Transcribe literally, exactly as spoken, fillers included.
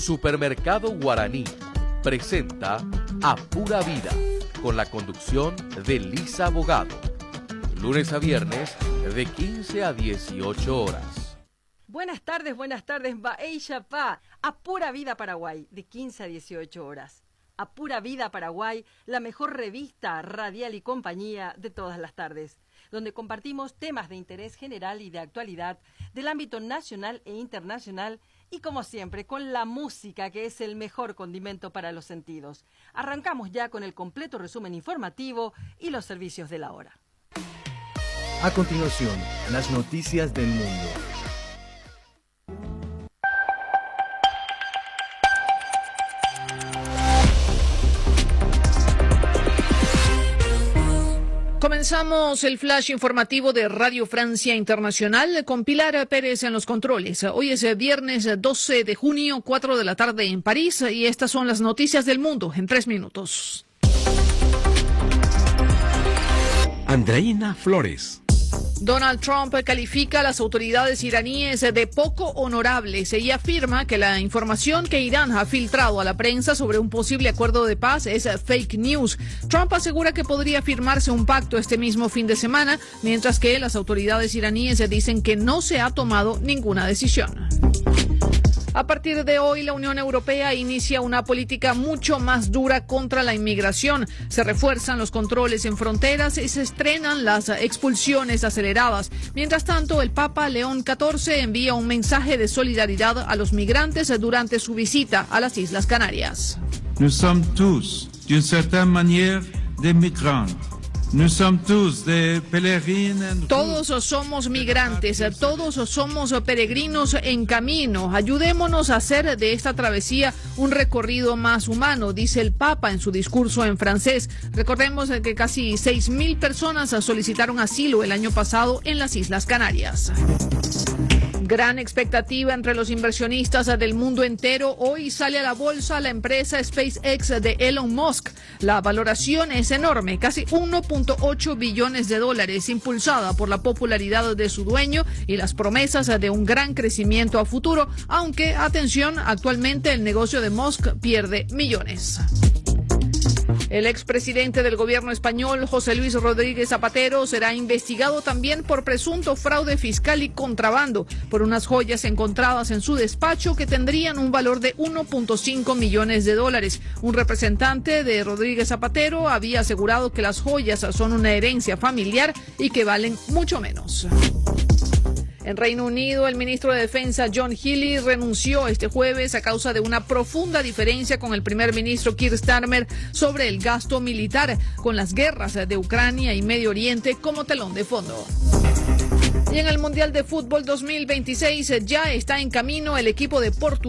Supermercado Guaraní presenta A Pura Vida, con la conducción de Lisa Abogado, lunes a viernes de quince a dieciocho horas. Buenas tardes, buenas tardes, Baeixapá, A Pura Vida Paraguay, de quince a dieciocho horas. A Pura Vida Paraguay, la mejor revista radial y compañía de todas las tardes, donde compartimos temas de interés general y de actualidad del ámbito nacional e internacional y, como siempre, con la música, que es el mejor condimento para los sentidos. Arrancamos ya con el completo resumen informativo y los servicios de la hora. A continuación, las noticias del mundo. Comenzamos el flash informativo de Radio Francia Internacional con Pilar Pérez en los controles. Hoy es viernes doce de junio, cuatro de la tarde en París, y estas son las noticias del mundo en tres minutos. Andreina Flores. Donald Trump califica a las autoridades iraníes de poco honorables y afirma que la información que Irán ha filtrado a la prensa sobre un posible acuerdo de paz es fake news. Trump asegura que podría firmarse un pacto este mismo fin de semana, mientras que las autoridades iraníes dicen que no se ha tomado ninguna decisión. A partir de hoy, la Unión Europea inicia una política mucho más dura contra la inmigración. Se refuerzan los controles en fronteras y se estrenan las expulsiones aceleradas. Mientras tanto, el Papa León catorce envía un mensaje de solidaridad a los migrantes durante su visita a las Islas Canarias. Nous sommes tous, d'une certaine manière, des migrants. Nous sommes tous des pèlerins. Todos somos migrantes, todos somos peregrinos en camino. Ayudémonos a hacer de esta travesía un recorrido más humano, dice el Papa en su discurso en francés. Recordemos que casi seis mil personas solicitaron asilo el año pasado en las Islas Canarias. Gran expectativa entre los inversionistas del mundo entero. Hoy sale a la bolsa la empresa SpaceX de Elon Musk. La valoración es enorme, casi uno punto ocho billones de dólares, impulsada por la popularidad de su dueño y las promesas de un gran crecimiento a futuro, aunque, atención, actualmente el negocio de Musk pierde millones. El expresidente del gobierno español, José Luis Rodríguez Zapatero, será investigado también por presunto fraude fiscal y contrabando por unas joyas encontradas en su despacho que tendrían un valor de uno punto cinco millones de dólares. Un representante de Rodríguez Zapatero había asegurado que las joyas son una herencia familiar y que valen mucho menos. En Reino Unido, el ministro de Defensa John Healey renunció este jueves a causa de una profunda diferencia con el primer ministro Keir Starmer sobre el gasto militar, con las guerras de Ucrania y Medio Oriente como telón de fondo. Y en el Mundial de Fútbol dos mil veintiséis ya está en camino el equipo de Portugal.